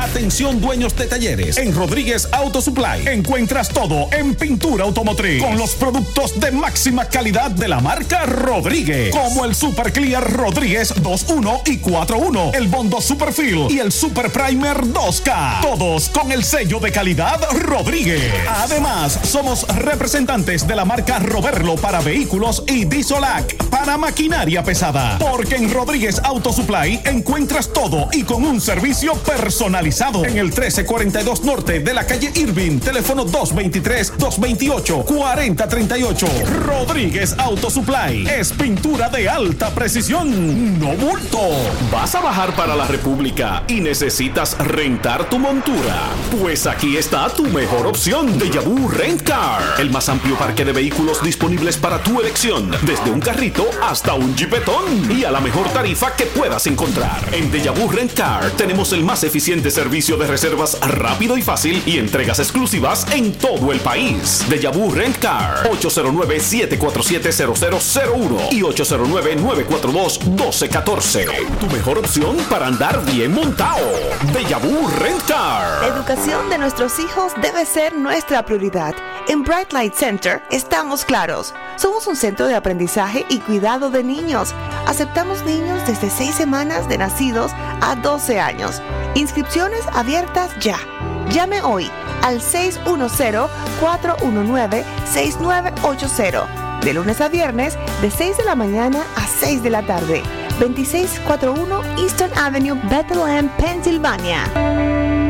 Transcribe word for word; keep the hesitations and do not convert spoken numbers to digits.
Atención dueños de talleres. En Rodríguez Auto Supply encuentras todo en pintura automotriz con los productos de máxima calidad de la marca Rodríguez, como el Super Clear Rodríguez dos punto uno y cuatro punto uno, el Bondo Super Fill y el Super Primer dos K. Todos con el sello de calidad Rodríguez. Además, somos representantes de la marca Roberlo para vehículos y Disolac para maquinaria pesada. Porque en Rodríguez Auto Supply encuentras todo y con un servicio personalizado. En el trece cuarenta y dos Norte de la calle Irving, teléfono dos veintitrés, dos veintiocho, cuarenta treinta y ocho. Rodríguez Auto Supply es pintura de alta precisión, no bulto. ¿Vas a bajar para la República y necesitas rentar tu montura? Pues aquí está tu mejor opción, Deja Vu Rent Car. El más amplio parque de vehículos disponibles para tu elección, desde un carrito hasta un jipetón, y a la mejor tarifa que puedas encontrar. En Deja Vu Rent Car tenemos el más eficiente servicio de reservas rápido y fácil y entregas exclusivas en todo el país. Deja Vu Rent Car, ocho cero nueve, siete cuatro siete, cero cero cero uno y ocho cero nueve, nueve cuatro dos, uno dos uno cuatro. Tu mejor opción para andar bien montado. Deja Vu Rent Car. La educación de nuestros hijos debe ser nuestra prioridad. En Bright Light Center estamos claros. Somos un centro de aprendizaje y cuidado de niños. Aceptamos niños desde seis semanas de nacidos a doce años. Inscripciones abiertas ya. Llame hoy al seis uno cero, cuatro uno nueve, seis nueve ocho cero. De lunes a viernes, de seis de la mañana a seis de la tarde. veintiséis cuarenta y uno Eastern Avenue, Bethlehem, Pensilvania.